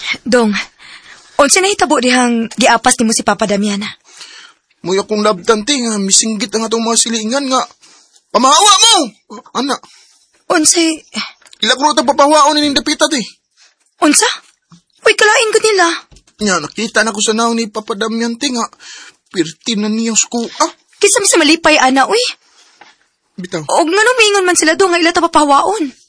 Dong, unsa nahitabo dihang giapas nimo si Papa Damiana? Muy akong labtan ti nga misinggit ang atong mga silingan nga pamahawa mo. Ana, Unsay ilagro ta papahawaon ning dapita ti. unsa? Uy, kalain ko nila. Nya nakita na ko sa naong ni Papa Damian ti nga pirti na niyang sukuha. Kisa mi sa malipay ana, uy. Bitaw. Og ngano mingon man sila do nga ila ta papahawaon.